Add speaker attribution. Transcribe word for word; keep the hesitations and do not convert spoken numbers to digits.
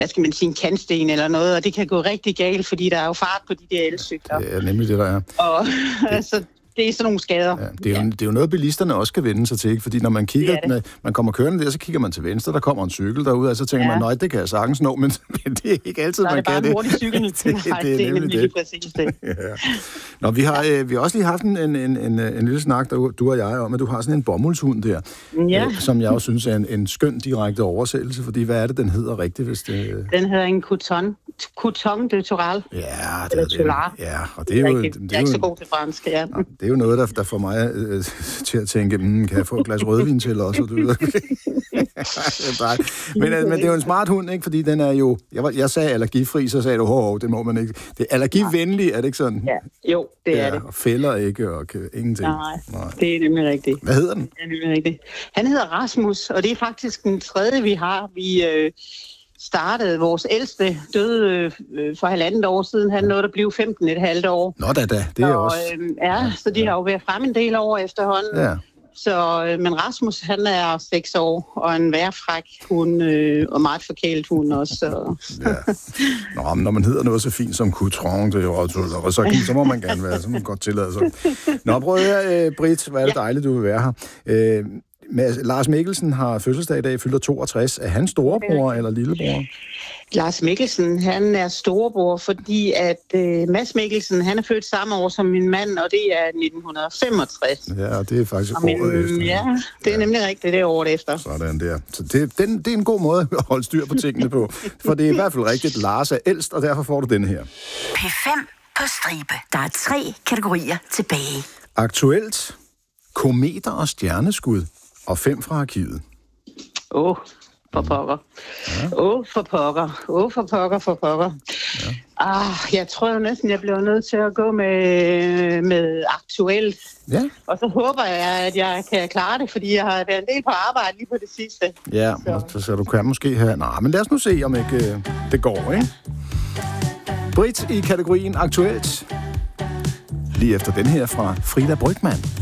Speaker 1: hvad skal man sige, en kantsten eller noget, og det kan gå rigtig galt, fordi der er jo fart på de der elcykler.
Speaker 2: Det er nemlig det, der er.
Speaker 1: Og altså, det er sådan nogle skader.
Speaker 2: Ja, det, er jo, ja. det er jo noget, bilisterne også skal vende sig til, ikke? Fordi når man kigger, det det. man kommer kørende der, så kigger man til venstre, der kommer en cykel derude, og så tænker ja. man, nej, det kan jeg sagtens nå, men, men det er ikke altid, man kan det.
Speaker 1: Så er det bare en hurtig cykel. det, det,
Speaker 2: nej, det, det er nemlig det.
Speaker 1: Præcis det.
Speaker 2: ja. Nå, vi har, øh, vi har også lige haft en, en, en, en, en lille snak, der, du og jeg, om, at du har sådan en bomuldshund der,
Speaker 1: ja.
Speaker 2: øh, som jeg også synes er en, en skøn direkte oversættelse, fordi hvad er det, den hedder rigtigt, hvis det...
Speaker 1: Den hedder en coton. Coton de Toral.
Speaker 2: Ja, det er det. Ja, og det er jo... Det er,
Speaker 1: jeg er ikke så god til fransk, ja.
Speaker 2: Nej, det er jo noget, der, der får mig øh, til at tænke, mm, kan jeg få et glas rødvin til også? Du ved. men, øh, men det er jo en smart hund, ikke? Fordi den er jo... Jeg, var, jeg sagde allergifri, så sagde du, hov, hov, det må man ikke. Det er allergivenlig, er det ikke sådan?
Speaker 1: Ja, jo, det
Speaker 2: ja,
Speaker 1: er det.
Speaker 2: Og fælder ikke, og kan, ingenting.
Speaker 1: Nej, Nej, det er nemlig rigtigt.
Speaker 2: Hvad hedder den?
Speaker 1: Det er nemlig rigtigt. Han hedder Rasmus, og det er faktisk den tredje, vi har. Vi... Øh, startede. Vores ældste døde øh, for halvandet år siden. Han nåede at blive femten et halvt år.
Speaker 2: Nå da da, det er
Speaker 1: og,
Speaker 2: også...
Speaker 1: Øh, ja, ja, så de har jo været frem en del år efterhånden.
Speaker 2: Ja.
Speaker 1: Så, øh, men Rasmus, han er seks år, og en værfræk hund, øh, og meget forkælet hund også. Så.
Speaker 2: ja. Nå, men når man hedder noget så fint som Coutron, det er jo også, så, så må man gerne være, så må man godt tillade sig. Nå, prøv at høre, øh, Britt, hvor er det ja. dejligt, du vil være her. Øh, Lars Mikkelsen har fødselsdag i dag, fylder toogtres. Er han storebror eller lillebror?
Speaker 1: Lars Mikkelsen, han er storebror, fordi at øh, Mads Mikkelsen, han er født samme år som min mand, og det er nitten femogtres.
Speaker 2: Ja, og det er faktisk
Speaker 1: og min,
Speaker 2: året efter.
Speaker 1: Ja, det er ja. nemlig rigtigt, det er året efter.
Speaker 2: Sådan der. Så det, den, det er en god måde at holde styr på tingene på, for det er i hvert fald rigtigt. Lars er ældst, og derfor får du den her.
Speaker 3: P fem på stribe. Der er tre kategorier tilbage.
Speaker 2: Aktuelt, kometer og stjerneskud. Og fem fra arkivet.
Speaker 1: Åh, oh, for pokker. Åh, ja. oh, for pokker. Åh, oh, for pokker, for pokker. Ja. Ah, jeg tror jo næsten, jeg bliver nødt til at gå med, med aktuelt.
Speaker 2: Ja.
Speaker 1: Og så håber jeg, at jeg kan klare det, fordi jeg har været en del på arbejde lige på det sidste.
Speaker 2: Ja, så, så du kan måske have... Nej, men lad os nu se, om ikke uh, det går, ikke? Britt i kategorien aktuelt. Lige efter den her fra Frida Brygmann.